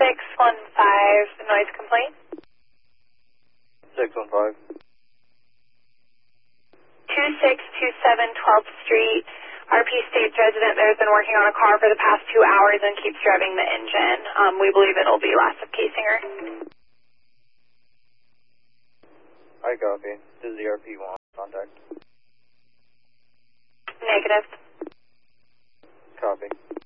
2615, noise complaint. 615. 2627 12th Street. RP states resident there has been working on a car for the past 2 hours and keeps revving the engine. We believe it'll be loss of casing. I copy. This is the RP1 contact. Negative. Copy.